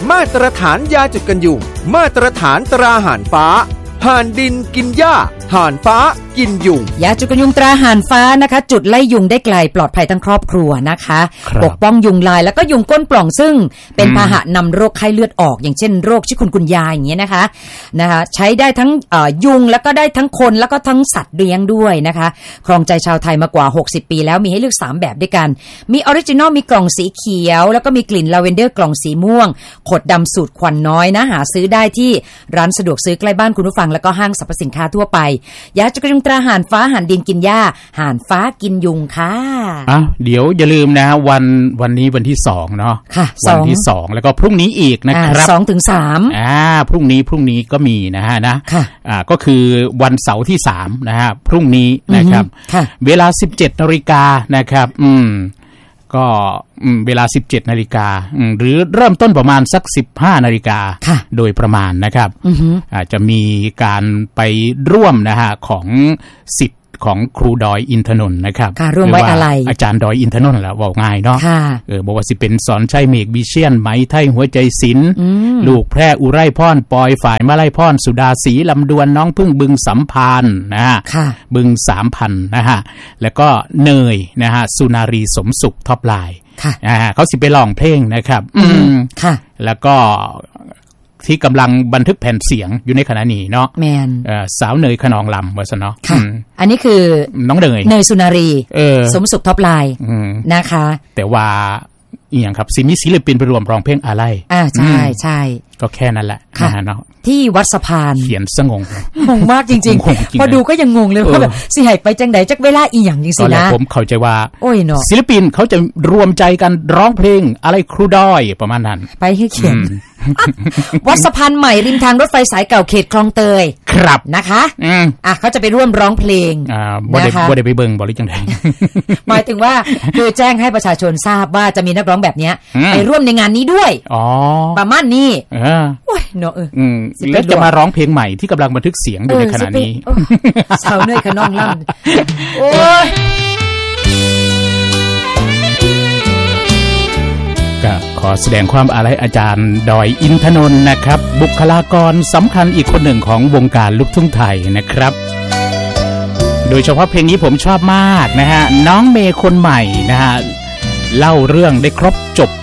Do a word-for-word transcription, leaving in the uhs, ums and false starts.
มาตรฐานยาจุดกันยุงมาตรฐานตราห่านฟ้าห่านดินกินหญ้าห่านฟ้ากินยุงยาจุดกันยุงตราห่านฟ้านะคะจุดไล่ยุงได้ไกลปลอดภัยทั้งครอบครัวนะคะปกป้องยุงลายแล้วก็ยุงก้นปล่องซึ่งเป็นพาหะนำโรคไข้เลือดออกอย่างเช่นโรคชิคุนกุนยาอย่างเงี้ยนะคะนะคะใช้ได้ทั้งยุงแล้วก็ได้ทั้งคนแล้วก็ทั้งสัตว์เลี้ยงด้วยนะคะครองใจชาวไทยมากว่าหกสิบปีแล้วมีให้เลือกสามแบบด้วยกันมีออริจินอลมีกล่องสีเขียวแล้วก็มีกลิ่นลาเวนเดอร์กล่องสีม่วงขดดำสูตรควันน้อยนะหาซื้อได้ที่ร้านสะดวกซื้อใกล้บ้านคุณผู้ฟังแล้วก็ห้างสรรพสินค้าทั่วไปยาจุดกันยุงตราห่านฟ้าห่านดินกินหญ้าห่านฟ้ากินยุงค่ะอ่ะเดี๋ยวอย่าลืมนะวันวันนี้วันที่สองเนาะค่ะวันที่สองแล้วก็พรุ่งนี้อีกนะครับสองถึงสามอ่าพรุ่งนี้พรุ่งนี้ก็มีนะฮะนะค่ะอ่าก็คือวันเสาร์ที่สามนะฮะพรุ่งนี้นะครับเวลา สิบเจ็ดนาฬิกา นะครับอืมก็เวลา สิบเจ็ดนาฬิกา หรือเริ่มต้นประมาณสัก สิบห้านาฬิกา โดยประมาณนะครับอาจจะมีการไปร่วมนะฮะของสิทธิ์ของครูดอยอินทนนท์นะครับร่วมไว้อะไรอาจารย์ดอยอินทนนท์แหละว่าง่ายเนาะเออบอกว่าสิเป็นสอนชัยเมฆบิเชียนไหมไทยหัวใจศิลป์ลูกแพร่อุไรพรปอยฝ่ายมาไล่พรสุดาศรีลำดวนน้องพึ่งบึงสัมพันธ์นะฮะบึงสามพันนะฮะแล้วก็เนยนะฮะสุนารีสมสุขท็อปไลน์อ่าเขาสิไปร้องเพลงนะครับอืมค่ะแล้วก็ที่กำลังบันทึกแผ่นเสียงอยู่ในขณะนี้เนาะแมนสาวเนยขนองลำว่าซะเนาะอันนี้คือน้องเนยเนยสุนารีสมสุขท็อปไลน์นะคะแต่ว่าอีหยังครับสิมีศิลปินไปรวมร้องเพลงอะไรอ่าใช่ใช่ก็แค่นั้นแหละนะเนาะที่วัดสะพานเขียนสงงงงมากจริงๆพอดูก็ยังงงเลยว่าแบบสิให้ไปจังได๋จักเวลาอีหยังจังซี่นะผมเข้าใจว่าโอ้ยเนาะศิลปินเขาจะรวมใจกันร้องเพลงอะไรครูดอยประมาณนั้นไปให้เขียนวัดสะพานใหม่ริมทางรถไฟสายเก่าเขตคลองเตยครับนะคะอืมอ่ะเขาจะไปร่วมร้องเพลงอ่าบ่ได้บ่ได้ไปเบิ่งบ่หรือจังได๋หมายถึงว่าคือแจ้งให้ประชาชนทราบว่าจะมีนักร้องแบบนี้ไปร่วมในงานนี้ด้วยอ๋อประมาณนี้เออโอ้ยเนาะเอออืมแล้วจะมาร้องเพลงใหม่ที่กำลังบันทึกเสียงอยู่ในขณะนี้สาวเนยขนองลำโอ้ยก็ขอแสดงความอาลัยอาจารย์ดอยอินทนนท์นะครับบุคลากรสำคัญอีกคนหนึ่งของวงการลูกทุ่งไทยนะครับโดยเฉพาะเพลงนี้ผมชอบมากนะฮะน้องเมย์คนใหม่นะฮะเล่าเรื่องได้ครบจบ